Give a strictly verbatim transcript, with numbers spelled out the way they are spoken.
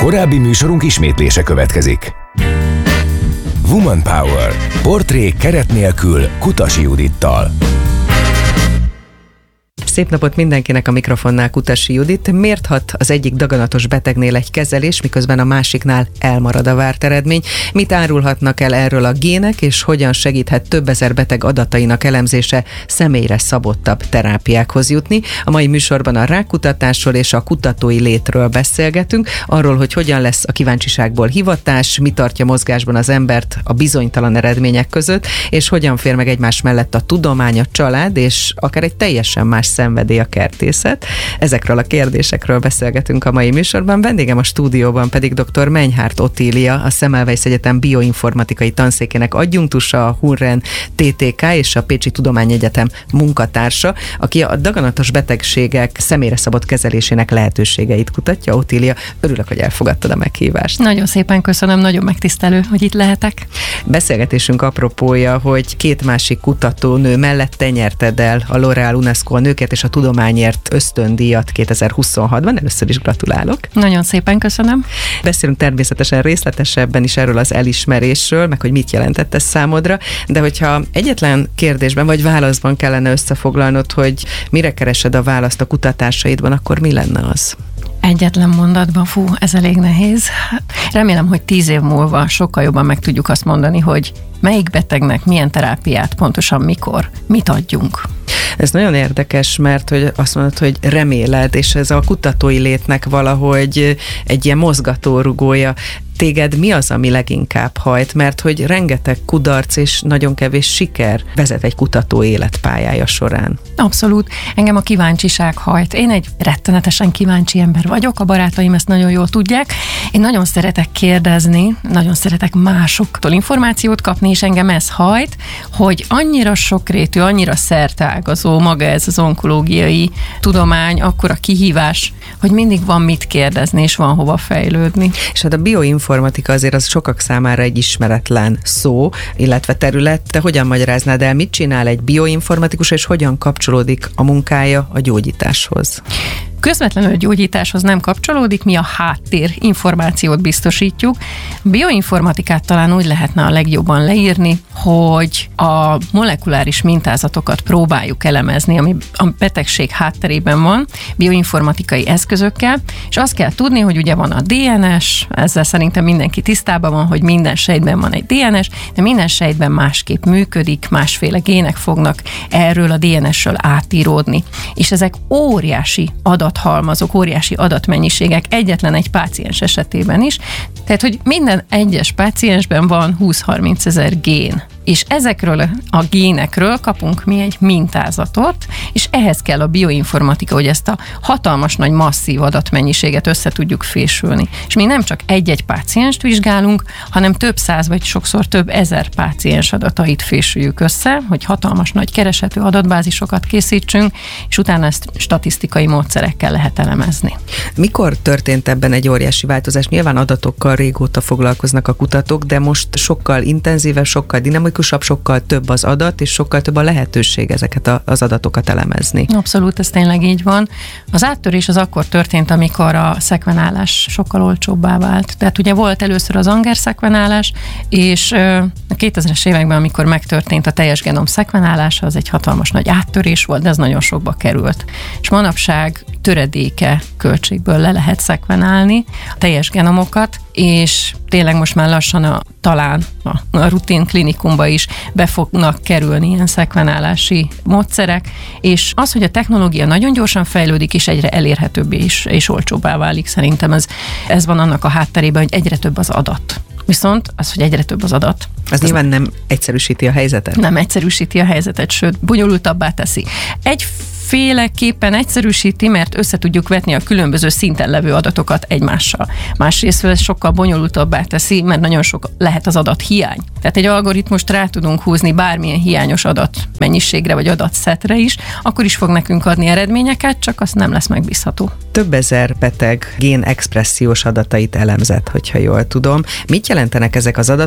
Korábbi műsorunk ismétlése következik. Woman Power. Portrék keret nélkül Kutasi Judittal. Szép napot mindenkinek, a mikrofonnál Kutasi Judit. Miért hat az egyik daganatos betegnél egy kezelés, miközben a másiknál elmarad a várt eredmény? Mit árulhatnak el erről a gének, és hogyan segíthet több ezer beteg adatainak elemzése személyre szabottabb terápiákhoz jutni? A mai műsorban a rákkutatásról és a kutatói létről beszélgetünk, arról, hogy hogyan lesz a kíváncsiságból hivatás, mi tartja mozgásban az embert a bizonytalan eredmények között, és hogyan fér meg egymás mellett a tudomány, a család, és akár egy teljesen más szenvedély a kertészet. Ezekről a kérdésekről beszélgetünk a mai műsorban. Vendégem a stúdióban pedig dr. Menyhárt Otília, a Semmelweis Egyetem bioinformatikai tanszékének adjunktusa, a Hunren té té ká és a Pécsi Tudományegyetem munkatársa, aki a daganatos betegségek személyre szabott kezelésének lehetőségeit kutatja. Otília, örülök, hogy elfogadtad a meghívást. Nagyon szépen köszönöm, nagyon megtisztelő, hogy itt lehetek. Beszélgetésünk apropója, hogy két másik kutatónő mellett te nyerted el a L'Oréal UNESCO a nőkért és a tudományért ösztöndíjat kétezer-huszonhatban. Először is gratulálok. Nagyon szépen köszönöm. Beszélünk természetesen részletesebben is erről az elismerésről, meg hogy mit jelentett ez számodra, de hogyha egyetlen kérdésben vagy válaszban kellene összefoglalnod, hogy mire keresed a választ a kutatásaidban, akkor mi lenne az? Egyetlen mondatban, fú, ez elég nehéz. Remélem, hogy tíz év múlva sokkal jobban meg tudjuk azt mondani, hogy melyik betegnek milyen terápiát, pontosan mikor, mit adjunk. Ez nagyon érdekes, mert hogy azt mondod, hogy reméled, és ez a kutatói létnek valahogy egy ilyen mozgatórugója. Téged mi az, ami leginkább hajt? Mert hogy rengeteg kudarc és nagyon kevés siker vezet egy kutató életpályája során. Abszolút. Engem a kíváncsiság hajt. Én egy rettenetesen kíváncsi ember vagyok, a barátaim ezt nagyon jól tudják. Én nagyon szeretek kérdezni, nagyon szeretek másoktól információt kapni, és engem ez hajt, hogy annyira sokrétű, annyira szerteágazó maga ez az onkológiai tudomány, akkora kihívás, hogy mindig van mit kérdezni, és van hova fejlődni. És hát a bioinformatika azért az sokak számára egy ismeretlen szó, illetve terület. Te hogyan magyaráznád el, mit csinál egy bioinformatikus, és hogyan kapcsolódik a munkája a gyógyításhoz? Közvetlenül a gyógyításhoz nem kapcsolódik, mi a háttér információt biztosítjuk. A bioinformatikát talán úgy lehetne a legjobban leírni, hogy a molekuláris mintázatokat próbáljuk elemezni, ami a betegség hátterében van, bioinformatikai eszközökkel, és azt kell tudni, hogy ugye van a dé en es, ezzel szerintem mindenki tisztában van, hogy minden sejtben van egy dé en es, de minden sejtben másképp működik, másféle gének fognak erről a dé en esről átíródni. És ezek óriási adathalmazok, óriási adatmennyiségek egyetlen egy páciens esetében is. Tehát, hogy minden egyes páciensben van húsz-harminc ezer gén. És ezekről a génekről kapunk mi egy mintázatot, és ehhez kell a bioinformatika, hogy ezt a hatalmas nagy masszív adatmennyiséget össze tudjuk fésülni. És mi nem csak egy-egy pácienst vizsgálunk, hanem több száz vagy sokszor több ezer páciens adatait fésüljük össze, hogy hatalmas nagy kereshető adatbázisokat készítsünk, és utána ezt statisztikai módszerekkel lehet elemezni. Mikor történt ebben egy óriási változás? Nyilván adatokkal régóta foglalkoznak a kutatók, de most sokkal intenzívebb, sokkal dinamikusabb, sokkal több az adat, és sokkal több a lehetőség ezeket a, az adatokat elemezni. Abszolút, ez tényleg így van. Az áttörés az akkor történt, amikor a szekvenálás sokkal olcsóbbá vált. Tehát ugye volt először az Anger szekvenálás, és a kétezres években, amikor megtörtént a teljes genom szekvenálása, az egy hatalmas nagy áttörés volt, de ez nagyon sokba került. És manapság töredéke költségből le lehet szekvenálni a teljes genomokat, és tényleg most már lassan a, talán a, a rutin klinikumba is be fognak kerülni ilyen szekvenálási módszerek, és az, hogy a technológia nagyon gyorsan fejlődik, és egyre elérhetőbbé is, és olcsóbbá válik, szerintem ez, ez van annak a hátterében, hogy egyre több az adat. Viszont az, hogy egyre több az adat. Ez, ez nyilván nem egyszerűsíti a helyzetet. Nem egyszerűsíti a helyzetet, sőt, bonyolultabbá teszi. Egy féleképpen egyszerűsíti, mert össze tudjuk vetni a különböző szinten levő adatokat egymással. Másrészt ez sokkal bonyolultabbá teszi, mert nagyon sok lehet az adat hiány. Tehát egy algoritmust rá tudunk húzni bármilyen hiányos adat mennyiségre vagy adatszetre is, akkor is fog nekünk adni eredményeket, csak az nem lesz megbízható. Több ezer beteg génexpressziós adatait elemzett, hogyha jól tudom. Mit jelentenek ezek az adatok?